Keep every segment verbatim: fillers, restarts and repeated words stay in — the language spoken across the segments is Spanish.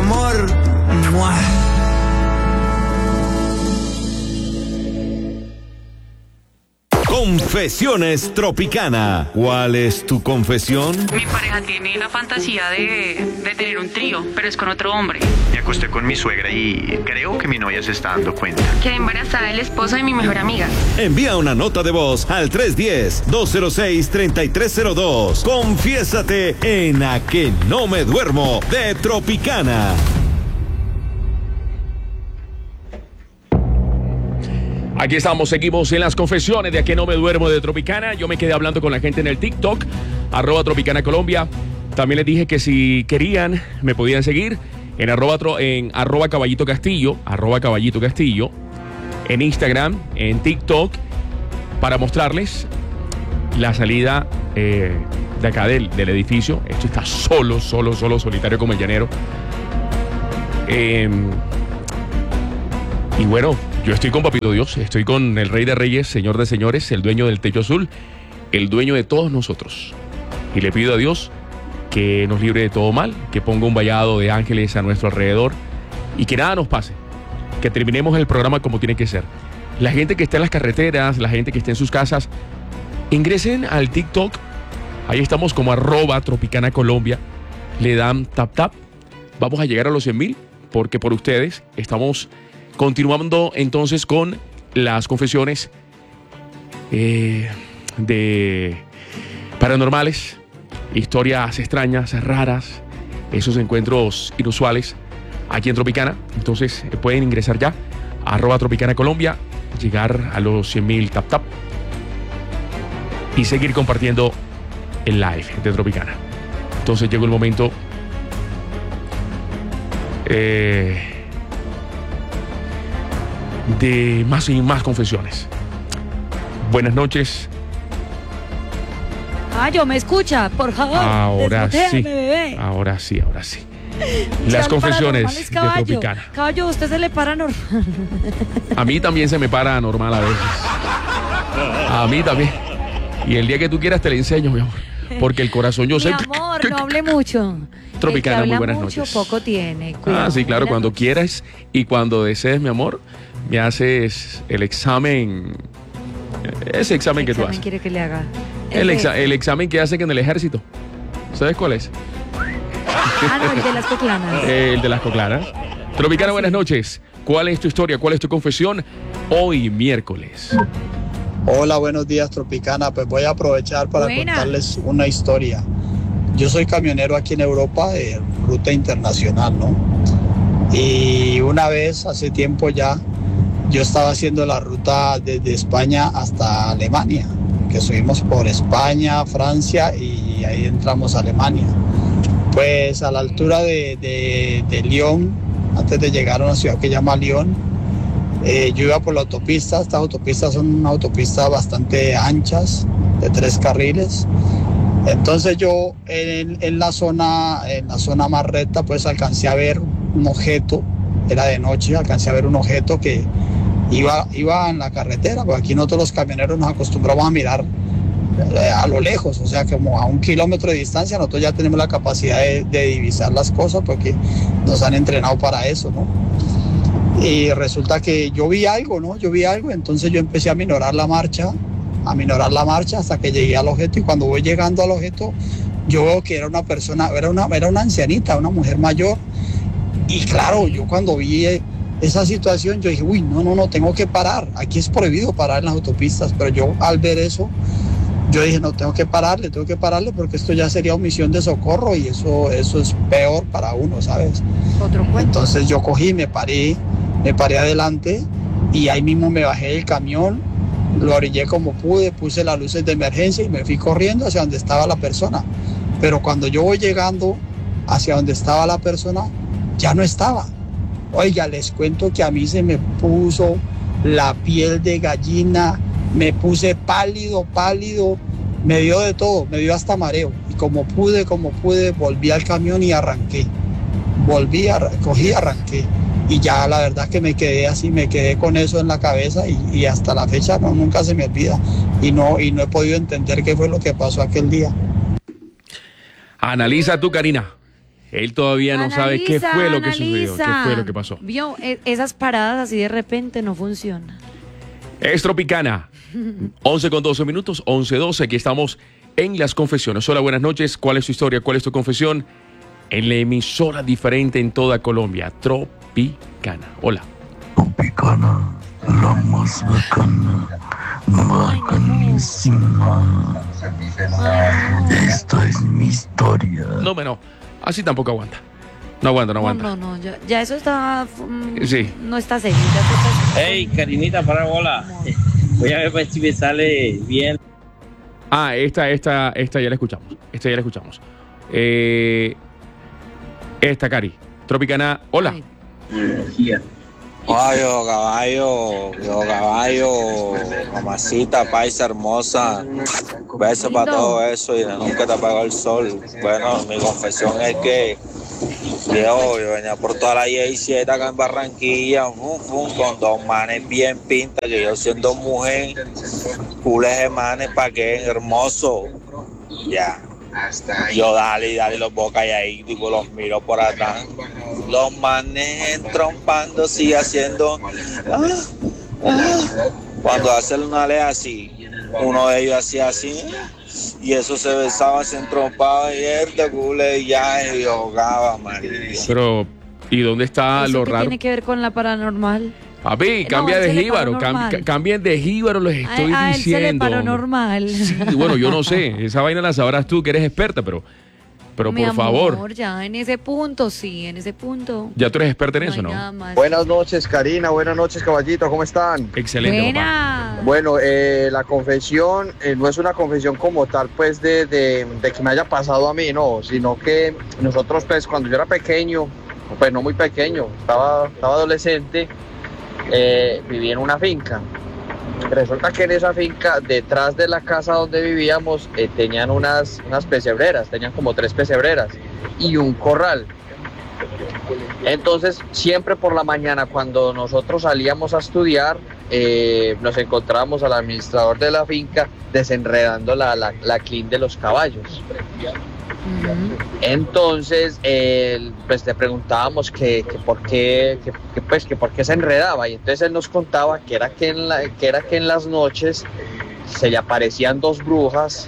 amor. ¡Mua! Confesiones Tropicana. ¿Cuál es tu confesión? Mi pareja tiene la fantasía de, de tener un trío, pero es con otro hombre. Me acosté con mi suegra y creo que mi novia se está dando cuenta. Quedé embarazada del esposo de mi mejor amiga. Envía una nota de voz al tres uno cero, dos cero seis, tres tres cero dos. Confiésate en A Que No Me Duermo de Tropicana. Aquí estamos, seguimos en las confesiones de A Que No Me Duermo de Tropicana. Yo me quedé hablando con la gente en el TikTok, arroba Tropicana Colombia. También les dije que si querían, me podían seguir en arroba, en arroba Caballito Castillo, arroba Caballito Castillo, en Instagram, en TikTok, para mostrarles la salida eh, de acá del, del edificio. Esto está solo, solo, solo, solitario como el llanero. Eh, y bueno, yo estoy con Papito Dios, estoy con el Rey de Reyes, Señor de Señores, el dueño del techo azul, el dueño de todos nosotros. Y le pido a Dios que nos libre de todo mal, que ponga un vallado de ángeles a nuestro alrededor y que nada nos pase, que terminemos el programa como tiene que ser. La gente que está en las carreteras, la gente que está en sus casas, ingresen al TikTok, ahí estamos como arroba Tropicana Colombia, le dan tap tap, vamos a llegar a los cien mil, porque por ustedes estamos continuando entonces con las confesiones eh, de paranormales, historias extrañas, raras, esos encuentros inusuales aquí en Tropicana. Entonces eh, pueden ingresar ya a arroba Tropicana Colombia, llegar a los cien mil tap tap y seguir compartiendo el live de Tropicana. Entonces llegó el momento eh, de más y más confesiones. Buenas noches. Ah, yo me escucha, por favor. Ahora sí. Bebé. Ahora sí, ahora sí. Las confesiones de Tropicana. Caballo, ¿usted se le para normal? A mí también se me para normal a veces. A mí también. Y el día que tú quieras te le enseño, mi amor. Porque el corazón yo Mi sé. amor, no hable mucho. Tropicana, El que muy habla buenas mucho, noches. poco tiene. Cuidado. Ah, sí, claro, Buenas cuando noches. quieras y cuando desees, mi amor, me haces el examen. Ese examen ¿Qué que tú examen haces. quiere que le haga? El, Ese- exa- el examen que hacen en el ejército. ¿Sabes cuál es? Ah, no, el de las coclanas. El de las coclanas. Tropicana, buenas noches. ¿Cuál es tu historia? ¿Cuál es tu confesión? Hoy miércoles. Hola, buenos días, Tropicana. Pues voy a aprovechar para Buena. contarles una historia. Yo soy camionero aquí en Europa de ruta internacional, ¿no? Y una vez, hace tiempo ya, yo estaba haciendo la ruta desde España hasta Alemania, que subimos por España, Francia y ahí entramos a Alemania. Pues a la altura de, de, de Lyon, antes de llegar a una ciudad que se llama Lyon, eh, yo iba por la autopista. Estas autopistas son una autopista bastante anchas, de tres carriles. Entonces yo en, en la zona, en la zona más recta, pues alcancé a ver un objeto, era de noche, alcancé a ver un objeto que iba, iba en la carretera, porque aquí nosotros los camioneros nos acostumbramos a mirar eh, a lo lejos, o sea, como a un kilómetro de distancia, nosotros ya tenemos la capacidad de, de divisar las cosas porque nos han entrenado para eso, ¿no? Y resulta que yo vi algo, ¿no? Yo vi algo, entonces yo empecé a minorar la marcha, a minorar la marcha hasta que llegué al objeto, y cuando voy llegando al objeto, yo veo que era una persona, era una, era una ancianita, una mujer mayor. Y claro, yo cuando vi esa situación, yo dije, uy, no, no, no, tengo que parar. Aquí es prohibido parar en las autopistas, pero yo al ver eso, yo dije, no, tengo que pararle, tengo que pararle, porque esto ya sería omisión de socorro y eso, eso es peor para uno, ¿sabes? Otro cuento. Entonces yo cogí, me paré, me paré adelante y ahí mismo me bajé del camión, lo orillé como pude, puse las luces de emergencia y me fui corriendo hacia donde estaba la persona. Pero cuando yo voy llegando hacia donde estaba la persona, ya no estaba. Oiga, les cuento que a mí se me puso la piel de gallina, me puse pálido, pálido, me dio de todo, me dio hasta mareo. Y como pude, como pude, volví al camión y arranqué. Volví, arran- cogí y arranqué. Y ya la verdad que me quedé así, me quedé con eso en la cabeza y, y hasta la fecha no, nunca se me olvida. Y no, y no he podido entender qué fue lo que pasó aquel día. Analiza tú, Karina. Él todavía no sabe qué Analiza, fue lo que sucedió, qué analiza. fue lo que pasó. Vio, E- esas paradas así de repente no funcionan. Es Tropicana. once con doce minutos, once doce. Aquí estamos en las confesiones. Hola, buenas noches. ¿Cuál es tu historia? ¿Cuál es tu confesión? En la emisora diferente en toda Colombia, Tropicana. Hola. Tropicana, la más bacana, bacanísima. Esta es mi historia. No, no, así tampoco aguanta. No aguanta, no No, aguanta. no, no, ya, ya eso está... mm, Sí. No está serio, ya eso está... Hey, Karinita, para bola. Voy a ver si me sale bien. Ah, esta, esta, esta ya la escuchamos. Esta ya la escuchamos. Eh, esta, Cari. Tropicana, hola. Ay. Caballo, caballo, yo caballo, mamacita, paisa hermosa, beso para Lindo. todo eso y nunca te apagó el sol. Bueno, mi confesión es que yo, yo venía por toda la I siete acá en Barranquilla, fum, fum, con dos manes bien pintas, que yo siendo mujer, cules de manes, pa' que hermoso, ya. Yo dale, dale los bocas y ahí, tipo, los miro por atrás. Los manes entrompando, sigue haciendo. Ah, ah. Cuando hacen una ley así, uno de ellos hacía así, y eso se besaba, se entrompaba, y él de cule y ya, y ahogaba, María. Pero, ¿y dónde está ¿Eso lo qué raro? tiene que ver con la paranormal? Papi, No, cambia él de se le jíbaro, paró cam- normal. ca- cambien de jíbaro, les estoy a, a él se le diciendo. paró hombre. normal. Sí, bueno, yo no sé, esa vaina la sabrás tú que eres experta, pero, pero Mi por favor, amor, ya en ese punto, sí, en ese punto. ya tú eres experta en No eso, hay ¿no? nada más. Buenas noches, Karina. Buenas noches, caballito. ¿Cómo están? Excelente, papá. Buena. Bueno, eh, la confesión eh, no es una confesión como tal, pues, de, de, de que me haya pasado a mí, no, sino que nosotros, pues, cuando yo era pequeño, pues no muy pequeño, estaba, estaba adolescente, eh, vivía en una finca. Resulta que en esa finca, detrás de la casa donde vivíamos, eh, tenían unas, unas pesebreras, tenían como tres pesebreras y un corral. Entonces, siempre por la mañana, cuando nosotros salíamos a estudiar, eh, nos encontrábamos al administrador de la finca desenredando la, la, la crin de los caballos. Ujú. Entonces, eh, pues le preguntábamos que, que por qué, que, que, pues, que por qué se enredaba, y entonces él nos contaba que era que en, la, que era que en las noches se le aparecían dos brujas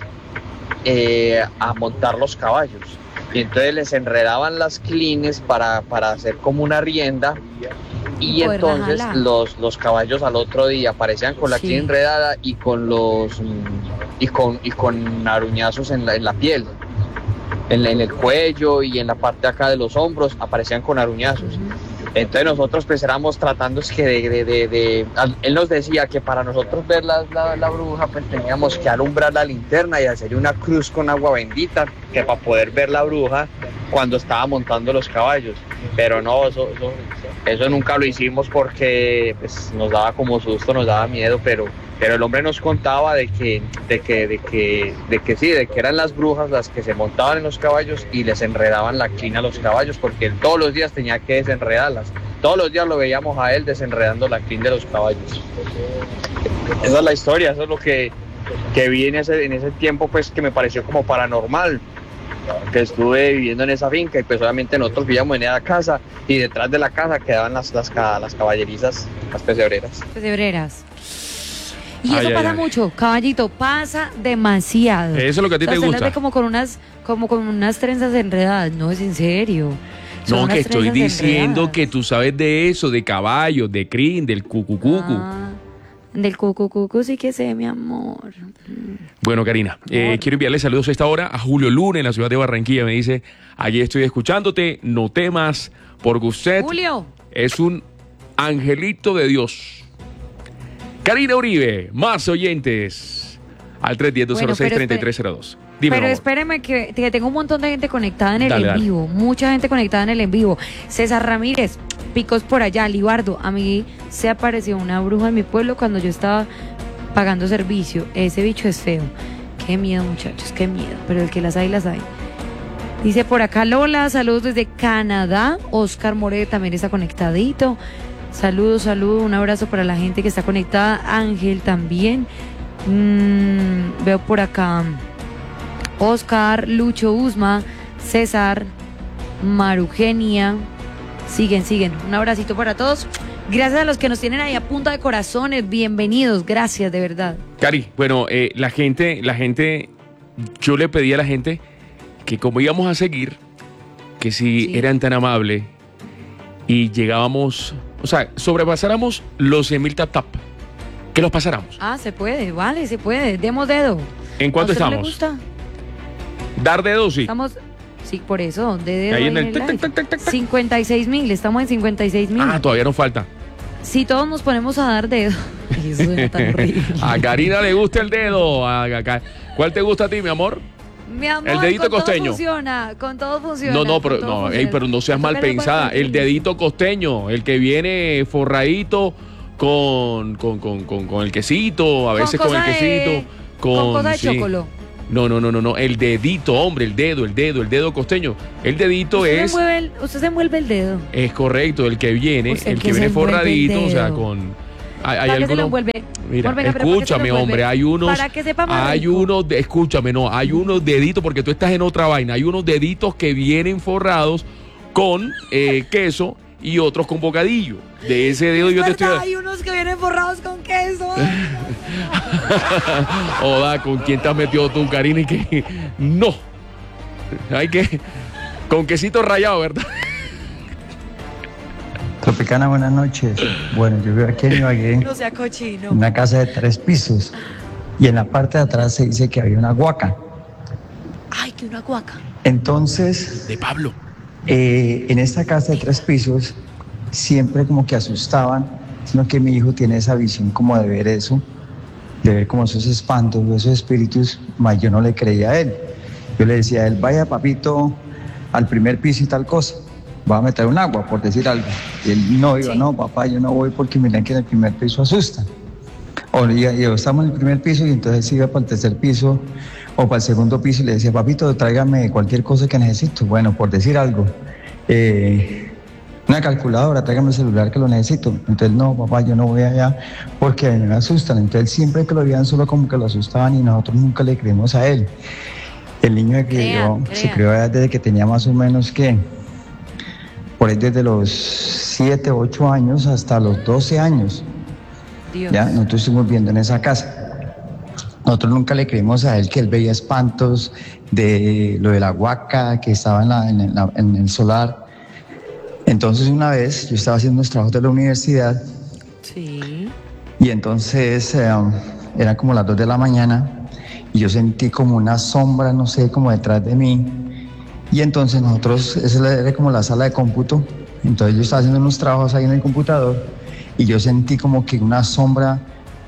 eh, a montar los caballos, y entonces les enredaban las clines para, para hacer como una rienda, y Poder entonces jalar. los, los caballos al otro día aparecían con la Sí. crin enredada y con los mm, y con, y con aruñazos en la, en la piel. En, en el cuello y en la parte acá de los hombros aparecían con aruñazos. Entonces nosotros pues éramos tratando es que de, de, de, de- al- él nos decía que para nosotros ver la, la, la bruja pues teníamos que alumbrar la linterna y hacer una cruz con agua bendita, que para poder ver la bruja cuando estaba montando los caballos. Pero no, eso, eso, eso nunca lo hicimos porque pues, nos daba como susto, nos daba miedo, pero pero el hombre nos contaba de que, de que, de que, de que sí, de que eran las brujas las que se montaban en los caballos y les enredaban la clina a los caballos, porque él todos los días tenía que desenredarlas. Todos los días lo veíamos a él desenredando la crin de los caballos. Esa es la historia, eso es lo que, que vi en ese, en ese tiempo, pues que me pareció como paranormal, que estuve viviendo en esa finca, y pues obviamente nosotros vivíamos en esa casa y detrás de la casa quedaban las, las, ca- las caballerizas, las pesebreras. Pesebreras. Y Ay, eso ay, pasa ay. mucho, caballito, pasa demasiado. Eso es lo que a ti O sea, te usted las gusta. ve como con unas, como con unas trenzas enredadas, no es en serio. Son No, unas que estoy trenzas diciendo enredadas. que tú sabes de eso, de caballos, de crin, del cucucucu. Ah, del cucucucu sí que sé, mi amor. Bueno, Karina, eh, Amor. quiero enviarle saludos a esta hora a Julio Luna en la ciudad de Barranquilla. Me dice, allí estoy escuchándote, no temas, porque usted Julio, es un angelito de Dios. Karina Uribe, más oyentes al tres uno cero, Bueno, dos seis, pero tres tres cero dos. Dime, pero amor. espéreme que, que tengo un montón de gente conectada en el Dale, en dale. vivo, mucha gente conectada en el en vivo. César Ramírez, picos por allá, Libardo, a mí se apareció una bruja en mi pueblo cuando yo estaba pagando servicio. Ese bicho es feo. Qué miedo, muchachos, qué miedo, pero el que las hay, las hay. Dice por acá Lola, saludos desde Canadá. Oscar More también está conectadito. Saludos, saludos, un abrazo para la gente que está conectada. Ángel también. Mm, veo por acá Oscar, Lucho Usma, César. Marugenia. Siguen, siguen. Un abracito para todos. Gracias a los que nos tienen ahí a punta de corazones. Bienvenidos. Gracias, de verdad. Cari, bueno, eh, la gente, la gente, yo le pedí a la gente que como íbamos a seguir, que si Sí. eran tan amables y llegábamos, o sea, sobrepasáramos los cien mil tap tap, que los pasáramos. Ah, se puede, vale, se puede. Demos dedo. ¿En cuánto ¿A usted no le estamos? gusta? Dar dedo, sí. Estamos, sí, por eso, de dedo Ahí ahí en el en tac, live. tac, tac, tac, tac. cincuenta y seis mil, estamos en cincuenta y seis mil. Ah, todavía nos falta. Si todos nos ponemos a dar dedo. Eso suena tan horrible. A Karina le gusta el dedo. A- a- a- ¿Cuál te gusta a ti, mi amor? Mi amor, El dedito con costeño. todo funciona, con todo funciona. No, no, con pero todo no, funciona. ey, pero no seas Me mal toca el pensada. cuarto El de dedito costeño, el que viene forradito con, con, con, con, con el quesito, a Con veces con, el cosa de- quesito. Con, con cosa de sí. chocolo. No, no, no, no, no. El dedito, hombre, el dedo, el dedo, el dedo costeño. El dedito Usted, es. se mueve el, usted se envuelve el dedo. Es correcto, el que viene, Usted el que que se viene envuelve el forradito, o sea, dedo. con. Hay, hay ¿Para qué se lo algunos- envuelve? Mira, Amor, venga, pero ¿para qué se lo escúchame, envuelve? hombre, hay unos. Para que sepa más Hay rico. unos, de- escúchame, no, hay unos deditos, porque tú estás en otra vaina. Hay unos deditos que vienen forrados con eh, queso y otros con bocadillo. De ese dedo yo te estoy. ¿Verdad? Hay unos que vienen forrados con queso. Oda, ¿con quién te has metido tú, Karina? Y que no. Hay que. Con quesito rallado, ¿verdad? Tropicana, buenas noches. Bueno, yo vivo aquí en Ibagué, No sea cochino. en una casa de tres pisos. Y en la parte de atrás se dice que había una huaca. Ay, que una guaca. Entonces, De Pablo. eh, en esta casa de tres pisos, siempre como que asustaban, sino que mi hijo tiene esa visión como de ver eso, de ver como esos espantos, esos espíritus, mas yo no le creía a él. Yo le decía a él, vaya papito al primer piso y tal cosa, va a meter un agua, por decir algo. Y él no iba, Sí. no, papá, yo no voy porque miren que en el primer piso asustan. O y, y estamos en el primer piso y entonces iba para el tercer piso o para el segundo piso y le decía, papito, tráigame cualquier cosa que necesito. Bueno, por decir algo, eh, una calculadora, tráigame el celular que lo necesito. Entonces, no, papá, yo no voy allá porque me asustan. Entonces, siempre que lo veían solo como que lo asustaban y nosotros nunca le creímos a él. El niño que Crean, crió, se crean. crió desde que tenía más o menos que, por ahí desde los siete, ocho años hasta los doce años. Dios. Ya, nosotros estuvimos viendo en esa casa. Nosotros nunca le creímos a él que él veía espantos de lo de la huaca que estaba en, la- en la- en el solar. Entonces una vez yo estaba haciendo unos trabajos de la universidad Sí. y entonces eh, eran como las dos de la mañana y yo sentí como una sombra, no sé, como detrás de mí. Y entonces nosotros, esa era como la sala de cómputo, entonces yo estaba haciendo unos trabajos ahí en el computador y yo sentí como que una sombra,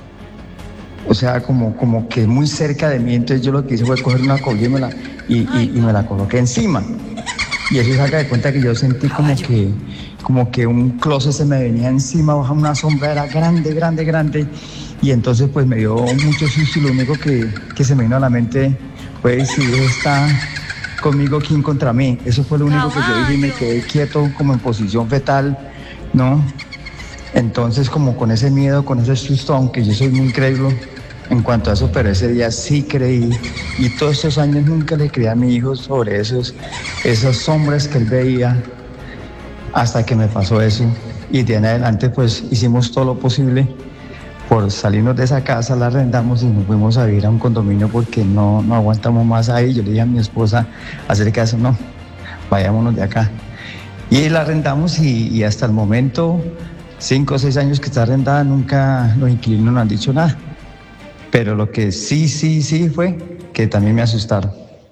o sea, como, como que muy cerca de mí, entonces yo lo que hice fue coger una cobija y me la, y, y- y me la coloqué encima. Y eso saca de cuenta que yo sentí como que, como que un closet se me venía encima, baja una sombra, era grande, grande, grande. Y entonces pues me dio mucho susto y lo único que, que se me vino a la mente fue si Dios está conmigo, ¿quién contra mí? Eso fue lo único que yo dije y me quedé quieto como en posición fetal, ¿no? Entonces como con ese miedo, con ese susto, aunque yo soy muy incrédulo en cuanto a eso, pero ese día sí creí y todos estos años nunca le creí a mi hijo sobre esos, esas sombras que él veía hasta que me pasó eso y de en adelante pues hicimos todo lo posible por salirnos de esa casa, la arrendamos y nos fuimos a vivir a un condominio porque no, no aguantamos más ahí. Yo le dije a mi esposa acerca de eso, no, vayámonos de acá. Y la arrendamos y, y hasta el momento, cinco o seis años que está arrendada, nunca los inquilinos nos han dicho nada. Pero lo que sí, sí, sí fue que también me asustaron.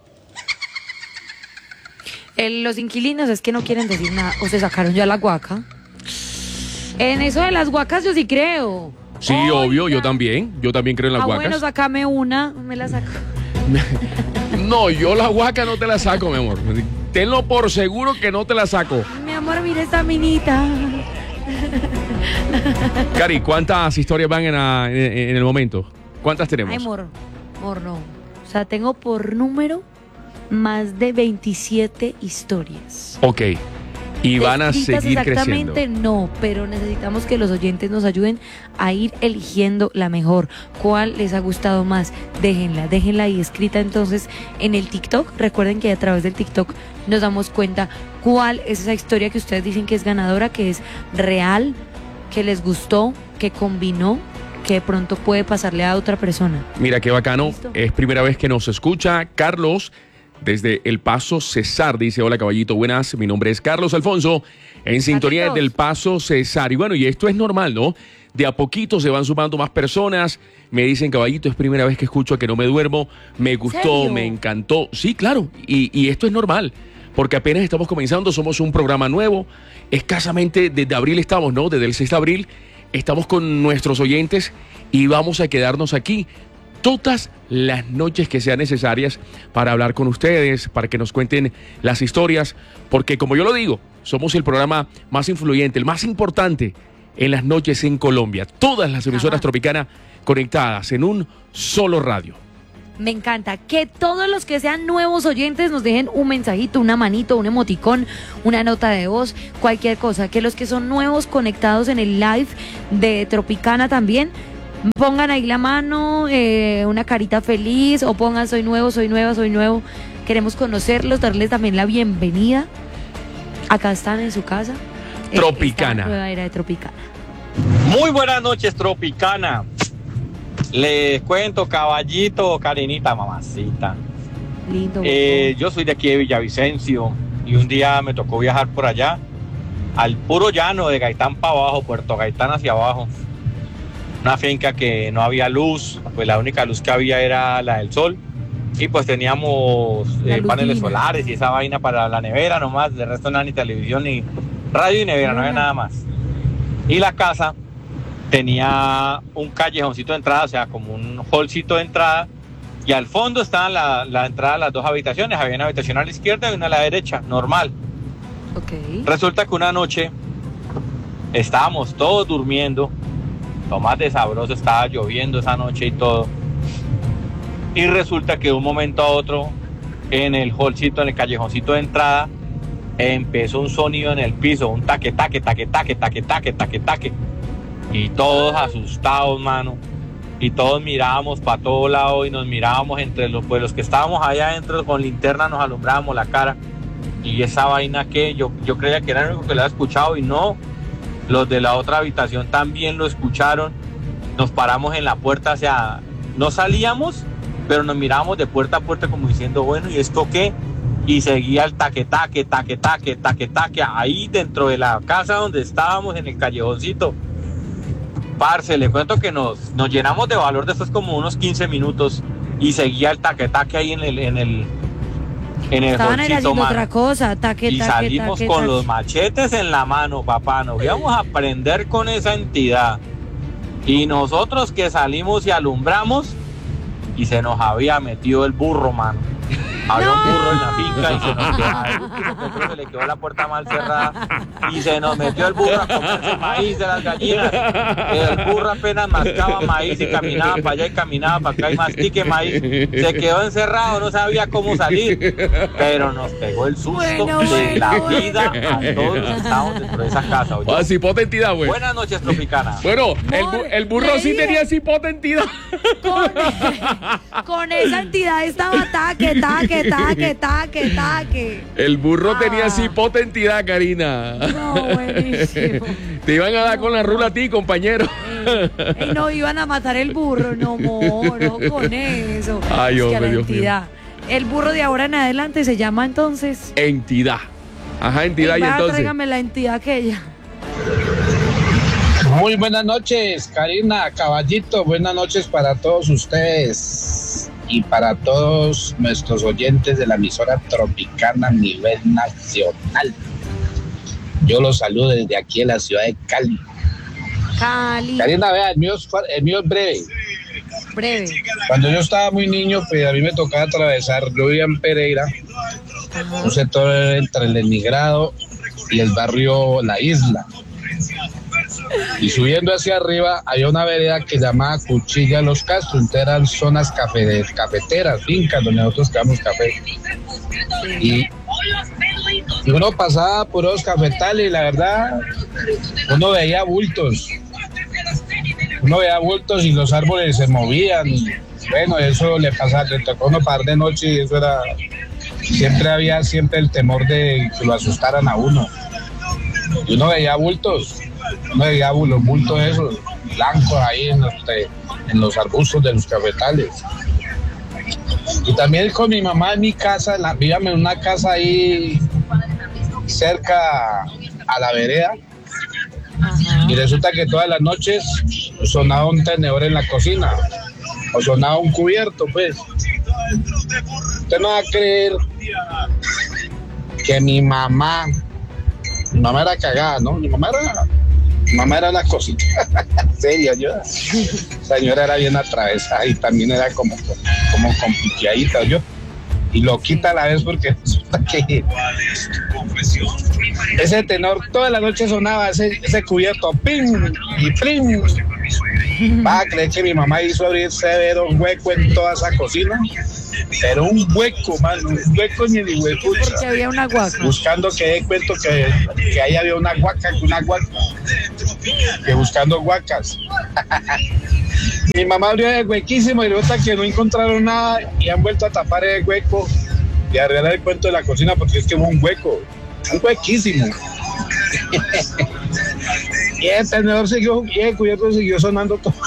El- los inquilinos es que no quieren decir nada. O se sacaron ya la guaca. En eso de las guacas yo sí creo. Sí, Oiga. obvio, yo también. Yo también creo en las Ah, huacas. bueno, sacame una. Me la saco. No, yo la huaca no te la saco, mi amor. Tenlo por seguro que no te la saco. Mi amor, mira esta minita. Cari, ¿cuántas historias van en, la- en- en el momento? ¿Cuántas tenemos? Ay, amor. Amor, no. O sea, tengo por número más de veintisiete historias. Ok. Y van a Descritas seguir exactamente creciendo. no, pero necesitamos que los oyentes nos ayuden a ir eligiendo la mejor. ¿Cuál les ha gustado más? Déjenla, déjenla ahí escrita entonces en el TikTok. Recuerden que a través del TikTok nos damos cuenta cuál es esa historia que ustedes dicen que es ganadora, que es real, que les gustó, que combinó, que de pronto puede pasarle a otra persona. Mira qué bacano, ¿Listo? es primera vez que nos escucha Carlos desde El Paso, Cesar, dice: hola caballito, buenas, mi nombre es Carlos Alfonso, en sintonía Carlitos. del Paso, Cesar. Y bueno, y esto es normal, ¿no? De a poquito se van sumando más personas, me dicen: caballito, es primera vez que escucho A Que No Me Duermo, me gustó, ¿Serio? me encantó. Sí, claro, y, y esto es normal, porque apenas estamos comenzando, somos un programa nuevo, escasamente desde abril estamos, ¿no? Desde el seis de abril estamos con nuestros oyentes y vamos a quedarnos aquí todas las noches que sean necesarias para hablar con ustedes, para que nos cuenten las historias, porque como yo lo digo, somos el programa más influyente, el más importante en las noches en Colombia. Todas las emisoras Ajá. Tropicana conectadas en un solo radio. Me encanta que todos los que sean nuevos oyentes nos dejen un mensajito, una manito, un emoticón, una nota de voz, cualquier cosa. Que los que son nuevos conectados en el live de Tropicana también pongan ahí la mano, eh, una carita feliz, o pongan: soy nuevo, soy nueva, soy nuevo. Queremos conocerlos, darles también la bienvenida. Acá están en su casa. eh, Tropicana. esta nueva era de Tropicana. Muy buenas noches, Tropicana. Les cuento, caballito, Karenita, mamacita. Lindo. Eh, yo soy de aquí de Villavicencio y un día me tocó viajar por allá, al puro llano de Gaitán para abajo, Puerto Gaitán hacia abajo. Una finca que no había luz, pues la única luz que había era la del sol. Y pues teníamos La eh, luz paneles divina. solares y esa vaina para la nevera nomás, de resto nada, ni televisión, ni radio y nevera, no había Nada. nada más. Y la casa tenía un callejoncito de entrada, o sea, como un hallcito de entrada, y al fondo estaban la, la entrada a las dos habitaciones. Había una habitación a la izquierda y una a la derecha, normal. Ok. Resulta que una noche estábamos todos durmiendo, lo más de sabroso, estaba lloviendo esa noche y todo, y resulta que de un momento a otro, en el hallcito, en el callejoncito de entrada, empezó un sonido en el piso, un taque, taque, taque, taque, taque, taque, taque, taque, y todos asustados, mano, y todos mirábamos para todo lado y nos mirábamos entre los, pues los que estábamos allá adentro con linterna, nos alumbrábamos la cara, y esa vaina que yo, yo creía que era el único que lo había escuchado, y no, los de la otra habitación también lo escucharon. Nos paramos en la puerta, o sea, no salíamos, pero nos mirábamos de puerta a puerta como diciendo: bueno, ¿y esto qué? Y seguía el taque, taque, taque, taque, taque, taque, ahí dentro de la casa donde estábamos, en el callejoncito. Parce, le cuento que nos, nos llenamos de valor después como unos quince minutos y seguía el taque, taque ahí en el, en el, en el Estaban ahí hallcito, haciendo mano. otra cosa. Taque, Y taque, salimos taque, con taque. los machetes en la mano, papá. Nos íbamos a prender con esa entidad. Y nosotros que salimos y alumbramos, y se nos había metido el burro, mano. Había un burro en la finca y se nos quedó, al último que creo que le quedó la puerta mal cerrada y se nos metió el burro a comerse el maíz de las gallinas. El burro apenas mascaba maíz y caminaba para allá y caminaba para acá y mastique maíz. Se quedó encerrado, no sabía cómo salir, pero nos pegó el susto Bueno, de bueno, la bueno. vida a todos los que estábamos dentro de esa casa. ¿oyó? Ah, cipota entidad, güey. Buenas noches, Tropicana. Bueno, el, bu- el burro le sí dije. tenía cipota entidad. Con, con esa entidad estaba taque, taque, taque, taque, taque. El burro Ah. tenía cipota entidad, Karina. No, buenísimo. Te iban a dar con la rula a ti, compañero. Y no iban a matar el burro, no, moro, con eso. Ay, Es que hombre, a la Dios mío. entidad. El burro de ahora en adelante se llama entonces. Entidad. Ajá, entidad, y Vaya, entonces. tráigame la entidad aquella. Muy buenas noches, Karina, caballito, buenas noches para todos ustedes y para todos nuestros oyentes de la emisora Tropicana a nivel nacional. Yo los saludo desde aquí en la ciudad de Cali. Cali. Karina, vea, el mío es, fa- el mío es breve. Breve. Cuando yo estaba muy niño, pues a mí me tocaba atravesar, yo vivía en Pereira, un sector entre el Leningrado y el barrio La Isla. Y subiendo hacia arriba había una vereda que llamaba Cuchilla Los Castros, entonces eran zonas cafe, cafeteras, fincas donde nosotros quedamos café. Y Y uno pasaba por los cafetales y la verdad, uno veía bultos. Uno veía bultos y los árboles se movían. Bueno, eso le pasaba, le tocó uno par de noche y eso era... Siempre había siempre el temor de que lo asustaran a uno. Y uno veía bultos, uno veía los bultos esos, blancos ahí en los, en los arbustos de los cafetales. Y también con mi mamá en mi casa, la, vivíamos en una casa ahí cerca a la vereda. Ajá. Y resulta que todas las noches sonaba un tenedor en la cocina, o sonaba un cubierto, pues. Usted no va a creer que mi mamá, mi mamá era cagada, ¿no? Mi mamá era, mi mamá era la cosita, seria, yo, la señora era bien atravesada y también era como, como compliqueadita, yo, y loquita a la vez porque resulta que ese tenor toda la noche sonaba ese, ese cubierto, pim y pim. Va a creer que mi mamá hizo abrir severo un hueco en toda esa cocina, pero un hueco, mano, un hueco ni el hueco. Porque había una guaca. Buscando que dé cuento que, que ahí había una guaca, una guaca, que buscando guacas. Mi mamá abrió el huequísimo y resulta que no encontraron nada y han vuelto a tapar el hueco y a arreglar el cuento de la cocina porque es que hubo un hueco, un huequísimo. Y el tenedor siguió, y el cubierto siguió sonando todo.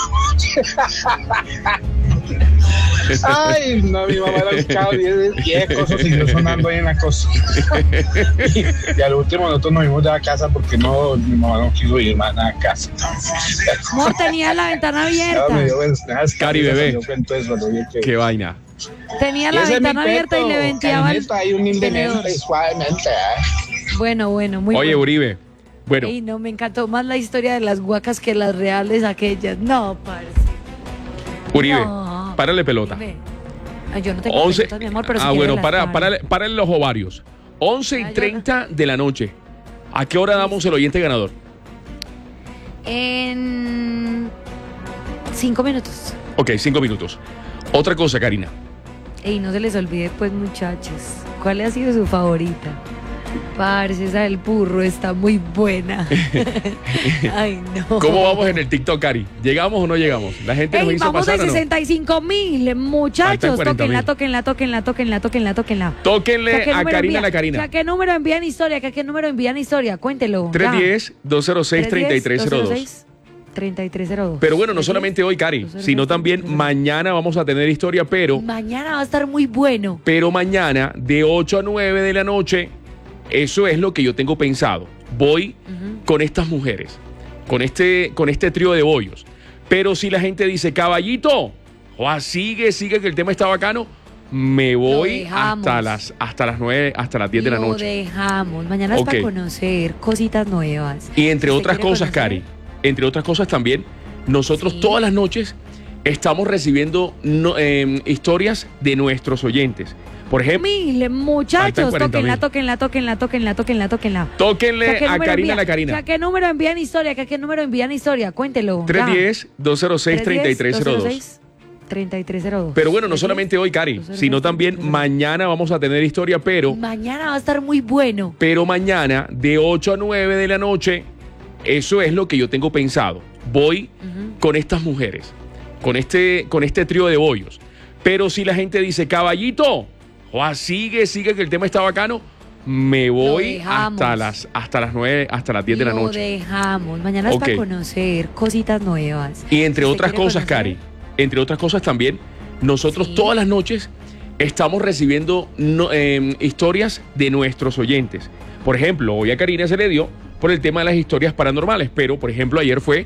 Ay, no, mi mamá era buscado diez cosas siguió sonando ahí en la cocina. Y, y al último nosotros nos fuimos de la casa porque no, mi mamá no quiso ir más a la casa. No, tenía la ventana abierta. No, me dio, pues, nada, Cari, bebé. Yo cuento eso, ¿no? que... Qué vaina. Tenía la ventana abierta y le venteaba el ahí humildemente, suavemente, ¿eh? Bueno, bueno, muy Oye, bueno. Uribe, bueno. Ey, no, me encantó más la historia de las guacas que las reales aquellas. No, parce. Uribe, No. párale pelota. Ay, yo no tengo once pelotas, mi amor, pero si ah, quieres bueno, las para, paro. para, para los ovarios. once y treinta de la noche. ¿A qué hora damos el oyente ganador? En cinco minutos. Ok, cinco minutos. Otra cosa, Karina. Ey, no se les olvide, pues, muchachos, ¿cuál ha sido su favorita? Parce, esa del burro está muy buena. Ay, no. ¿Cómo vamos en el TikTok, Cari? ¿Llegamos o no llegamos? La gente Ey, nos hizo vamos de pasar, ¿o no? sesenta y cinco mil, muchachos. cuarenta Tóquenla, mil. tóquenla, tóquenla, tóquenla, tóquenla, tóquenla. Tóquenle ¿Que qué a número Karina, envían? la Karina. ¿Que ¿A qué número envían historia? ¿Que ¿A qué número envían historia? Cuéntelo. tres uno cero, dos cero seis, tres tres cero dos. treinta y tres cero dos. Pero bueno, no solamente hoy, Cari, sino también mañana vamos a tener historia, pero... Mañana va a estar muy bueno. Pero mañana, de ocho a nueve de la noche, eso es lo que yo tengo pensado. Voy uh-huh. con estas mujeres, con este, con este trío de bollos. Pero si la gente dice, caballito, Joa, sigue, sigue, que el tema está bacano, me voy hasta las, hasta las nueve, hasta las diez de la noche. Lo dejamos. Mañana es Okay. para conocer cositas nuevas. Y entre ¿Usted otras quiere cosas, conocer? Cari, entre otras cosas también, nosotros Sí. todas las noches estamos recibiendo no, eh, historias de nuestros oyentes. Por ejemplo, Mil, muchachos, cuarenta tóquenla, mil. tóquenla, tóquenla, tóquenla, tóquenla, tóquenla. tóquenle ¿Que a qué a número Karina, envían? la Karina. ¿Que ¿A qué número envían historia? ¿Que ¿A qué número envían historia? Cuéntelo. tres uno cero, dos cero seis, tres tres cero dos. treinta y tres cero dos. Pero bueno, no solamente hoy, Cari, sino también mañana vamos a tener historia, pero, Mañana va a estar muy bueno. pero mañana de ocho a nueve de la noche, eso es lo que yo tengo pensado. Voy Ujú. con estas mujeres, con este, con este trío de bollos. Pero si la gente dice, caballito, Joa, sigue, sigue, que el tema está bacano, me voy dejamos. hasta las, hasta las nueve, hasta las diez de la Lo noche. dejamos. Mañana es Ok. para conocer cositas nuevas. Y entre ¿Usted otras quiere cosas, conocer? Cari, entre otras cosas también, nosotros Sí. todas las noches estamos recibiendo no- eh, historias de nuestros oyentes. Por ejemplo, hoy a Karina se le dio por el tema de las historias paranormales, pero por ejemplo ayer fue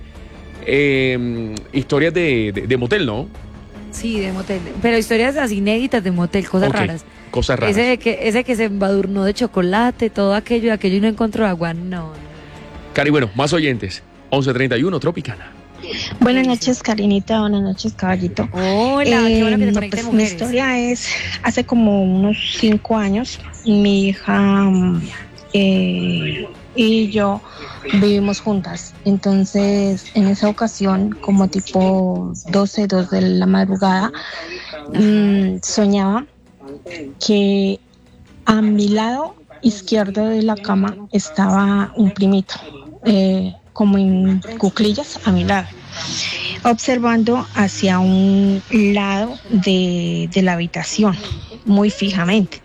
eh, historias de, de- de motel, ¿no? Sí, de motel. Pero historias así inéditas de motel, cosas Ok, raras. Cosas raras. Ese de que, ese que se embadurnó de chocolate, todo aquello, y aquello y no encontró agua. No, no. Cari, bueno, más oyentes. once treinta y uno, Tropicana. Buenas noches, Karinita. Buenas noches, caballito. Hola, qué bueno que te no, conecten pues, mi mujeres. historia es, hace como unos cinco años, mi hija mm, eh, y yo vivimos juntas. Entonces, en esa ocasión, como tipo doce, dos de la madrugada, mm, soñaba que a mi lado izquierdo de la cama estaba un primito, eh, como en cuclillas a mi lado, observando hacia un lado de, de la habitación, muy fijamente.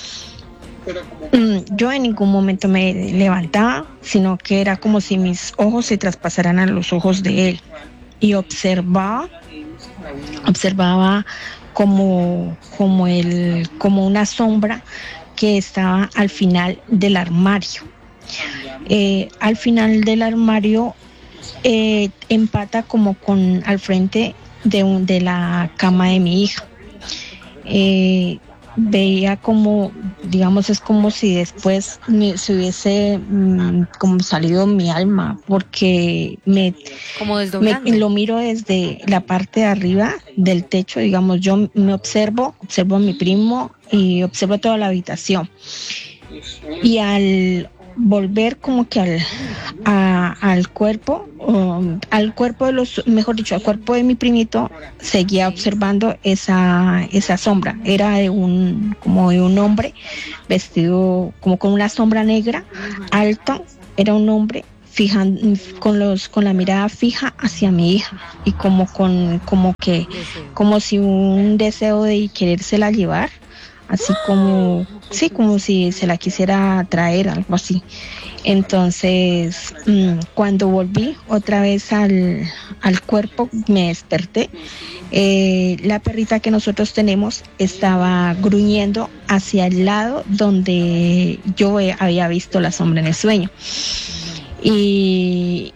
Yo en ningún momento me levantaba, sino que era como si mis ojos se traspasaran a los ojos de él. Y observaba, observaba como, como, el, como una sombra que estaba al final del armario. Eh, al final del armario eh, empata como con al frente de, un, de la cama de mi hija. Eh, veía como, digamos, es como si después me, se hubiese mmm, como salido mi alma, porque me, como me lo miro desde la parte de arriba del techo, digamos, yo me observo, observo a mi primo y observo toda la habitación. Y al volver como que al, a, al cuerpo, um, al cuerpo de los, mejor dicho, al cuerpo de mi primito, seguía observando esa, esa sombra. Era de un, como de un hombre vestido como con una sombra negra, alto, era un hombre fijando, con los, con la mirada fija hacia mi hija, y como con, como que, como si un deseo de querérsela llevar. Así como, sí, como si se la quisiera traer, algo así. Entonces, mmm, cuando volví otra vez al, al cuerpo, me desperté. Eh, la perrita que nosotros tenemos estaba gruñendo hacia el lado donde yo había visto la sombra en el sueño. Y,